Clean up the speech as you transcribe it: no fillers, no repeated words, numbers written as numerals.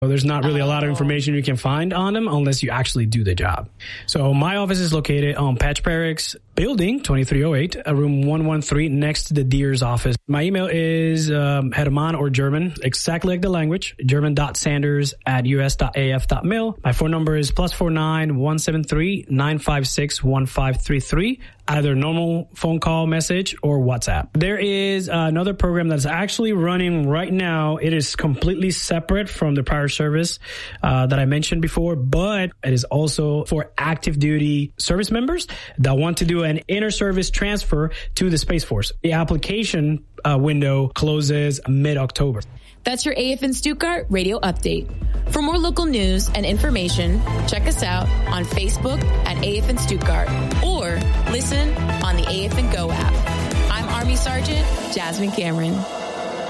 So there's not really a lot of information you can find on them unless you actually do the job. So my office is located on Patch Barracks Building 2308, room 113, next to the Deere's office. My email is Herman or German, exactly like the language, german.sanders@us.af.mil. My phone number is +49 173 956 1533. Either normal phone call, message, or WhatsApp. There is another program that's actually running right now. It is completely separate from the prior service that I mentioned before, but it is also for active duty service members that want to do an inter-service transfer to the Space Force. The application window closes mid-October. That's your AFN Stuttgart radio update. For more local news and information, check us out on Facebook at AFN Stuttgart or listen on the AFN Go app. I'm Army Sergeant Jasmine Cameron.